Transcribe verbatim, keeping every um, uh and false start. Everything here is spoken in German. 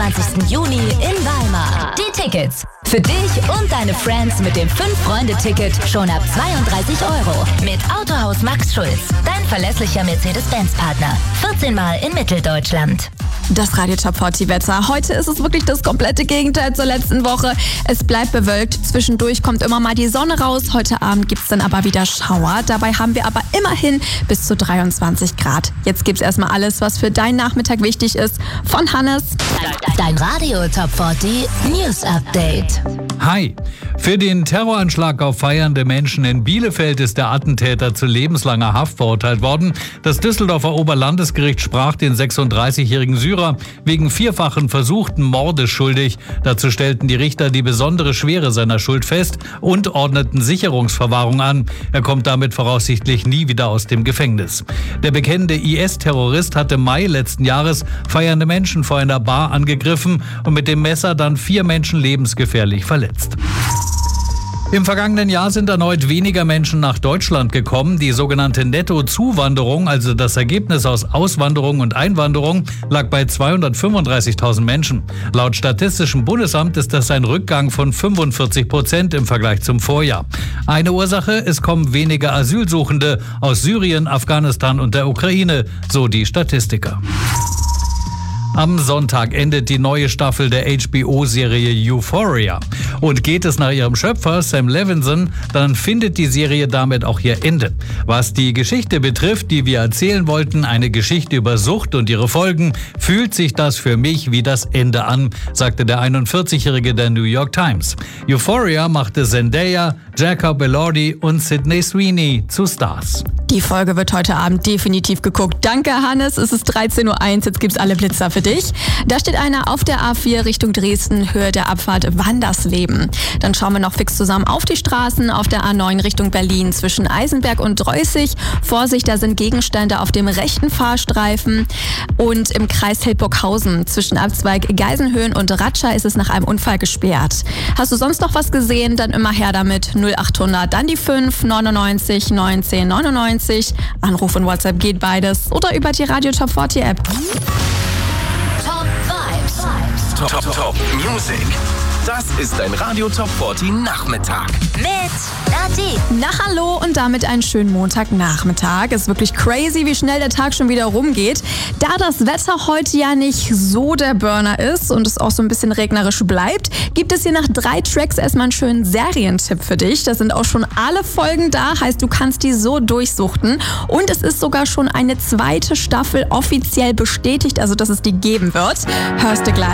zwanzigsten Juni in Weimar. Die Tickets für dich und deine Friends mit dem fünf Freunde Ticket schon ab zweiunddreißig Euro. Mit Autohaus Max Schulz, dein verlässlicher Mercedes-Benz-Partner. vierzehn Mal in Mitteldeutschland. Das Radio Top vierzig Wetter. Heute ist es wirklich das komplette Gegenteil zur letzten Woche. Es bleibt bewölkt. Zwischendurch kommt immer mal die Sonne raus. Heute Abend gibt es dann aber wieder Schauer. Dabei haben wir aber immerhin bis zu dreiundzwanzig Grad. Jetzt gibt's erstmal alles, was für deinen Nachmittag wichtig ist. Von Hannes. Dein Radio Top vierzig News Update. Hi. Für den Terroranschlag auf feiernde Menschen in Bielefeld ist der Attentäter zu lebenslanger Haft verurteilt worden. Das Düsseldorfer Oberlandesgericht sprach den sechsunddreißigjährigen Syrer wegen vierfachen versuchten Mordes schuldig. Dazu stellten die Richter die besondere Schwere seiner Schuld fest und ordneten Sicherungsverwahrung an. Er kommt damit voraussichtlich nie wieder aus dem Gefängnis. Der bekennende I S-Terrorist hatte im Mai letzten Jahres feiernde Menschen vor einer Bar angegriffen und mit dem Messer dann vier Menschen lebensgefährlich verletzt. Im vergangenen Jahr sind erneut weniger Menschen nach Deutschland gekommen. Die sogenannte Nettozuwanderung, also das Ergebnis aus Auswanderung und Einwanderung, lag bei zweihundertfünfunddreißigtausend Menschen. Laut Statistischem Bundesamt ist das ein Rückgang von fünfundvierzig Prozent im Vergleich zum Vorjahr. Eine Ursache, es kommen weniger Asylsuchende aus Syrien, Afghanistan und der Ukraine, so die Statistiker. Am Sonntag endet die neue Staffel der H B O-Serie Euphoria. Und geht es nach ihrem Schöpfer Sam Levinson, dann findet die Serie damit auch ihr Ende. Was die Geschichte betrifft, die wir erzählen wollten, eine Geschichte über Sucht und ihre Folgen, fühlt sich das für mich wie das Ende an, sagte der einundvierzigjährige der New York Times. Euphoria machte Zendaya, Jacob Elordi und Sydney Sweeney zu Stars. Die Folge wird heute Abend definitiv geguckt. Danke, Hannes. Es ist dreizehn Uhr eins. Jetzt gibt's alle Blitzer für dich. Da steht einer auf der A vier Richtung Dresden, Höhe der Abfahrt Wandersleben. Dann schauen wir noch fix zusammen auf die Straßen auf der A neun Richtung Berlin zwischen Eisenberg und Dreußig. Vorsicht, da sind Gegenstände auf dem rechten Fahrstreifen. Und im Kreis Hildburghausen zwischen Abzweig Geisenhöhen und Ratscha ist es nach einem Unfall gesperrt. Hast du sonst noch was gesehen? Dann immer her damit. null achthundert, dann die fünf neunundneunzig neunzehn neunundneunzig. Anruf und WhatsApp geht beides. Oder über die Radio Top vierzig App. Top Vibes. Top, Top, Top Music. Das ist dein Radio Top vierzig Nachmittag. Mit Nati. Na hallo und damit einen schönen Montagnachmittag. Es ist wirklich crazy, wie schnell der Tag schon wieder rumgeht. Da das Wetter heute ja nicht so der Burner ist und es auch so ein bisschen regnerisch bleibt, gibt es hier nach drei Tracks erstmal einen schönen Serientipp für dich. Da sind auch schon alle Folgen da, heißt du kannst die so durchsuchten. Und es ist sogar schon eine zweite Staffel offiziell bestätigt, also dass es die geben wird. Hörst du gleich.